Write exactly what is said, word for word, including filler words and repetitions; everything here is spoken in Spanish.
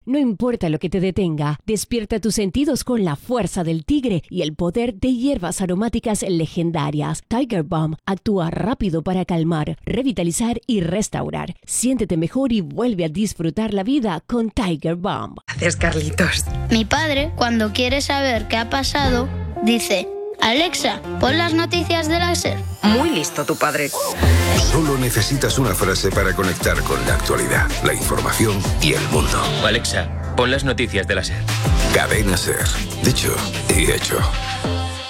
No importa lo que te detenga, despierta tus sentidos con la fuerza del tigre y el poder de hierbas aromáticas legendarias. Tiger Balm actúa rápido para calmar, revitalizar y restaurar. Siéntete mejor y vuelve a disfrutar la vida con Tiger Balm. Haces, Carlitos. Mi padre, cuando quiere saber qué ha pasado, dice: Alexa, pon las noticias de la SER. Muy listo tu padre. Solo necesitas una frase para conectar con la actualidad, la información y el mundo. Alexa, pon las noticias de la SER. Cadena SER. Dicho y hecho.